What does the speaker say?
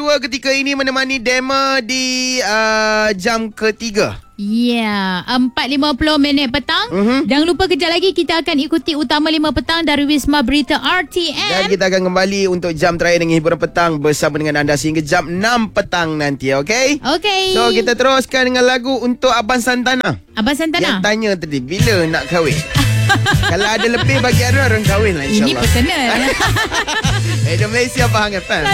kedua ketika ini menemani Dema di jam ketiga. Ya, 4.50 petang. Jangan lupa kejap lagi kita akan ikuti Utama 5 petang dari Wisma Berita RTM. Dan kita akan kembali untuk jam terakhir dengan hiburan petang bersama dengan anda sehingga jam 6 petang nanti, okey? Okey. So, kita teruskan dengan lagu untuk Abang Santana. Abang Santana? Yang tanya tadi, bila nak kahwin? Kalau ada lebih bagi Arun kahwin lah, insyaAllah. Ini personal. Malaysia faham kan?